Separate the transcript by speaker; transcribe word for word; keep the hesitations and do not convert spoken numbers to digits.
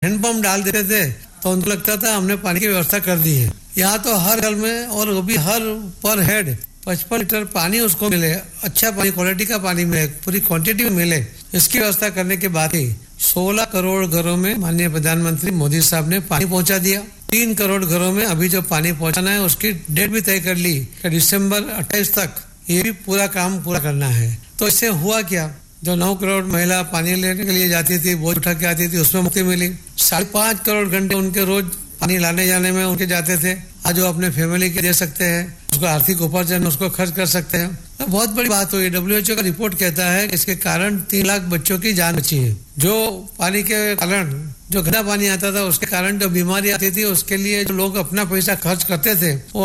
Speaker 1: Handpump डाल देते थे तो उनको लगता था हमने पानी की व्यवस्था कर दी है। यहाँ तो हर घर में और वो भी हर पर हेड पचपन लीटर पानी उसको मिले, अच्छा पानी, क्वालिटी का पानी मिले, पूरी क्वांटिटी में मिले, इसकी व्यवस्था करने के बाद ही सोलह करोड़ घरों में माननीय प्रधानमंत्री मोदी साहब ने पानी पहुंचा दिया। तीन करोड़ घरों में अभी जो पानी पहुंचाना है उसकी डेट भी तय कर ली कि दिसंबर अट्ठाईस तक ये भी पूरा काम पूरा करना है। तो इससे हुआ क्या, जो नौ करोड़ महिला पानी लेने के लिए जाती थी, बोझ उठा के आती थी, उसमें मुक्ति मिली। साढ़े पांच करोड़ घंटे उनके रोज पानी लाने जाने में उनके जाते थे, आज वो अपने फैमिली के दे सकते हैं, उसको आर्थिक उपार्जन उसको खर्च कर सकते हैं। तो बहुत बड़ी बात हुई। डब्ल्यू एच ओ का रिपोर्ट कहता है कि इसके कारण तीन लाख बच्चों की जान बची है। जो पानी के कारण, जो गंदा पानी आता था उसके कारण जो बीमारी आती थी, उसके लिए जो लोग अपना पैसा खर्च करते थे वो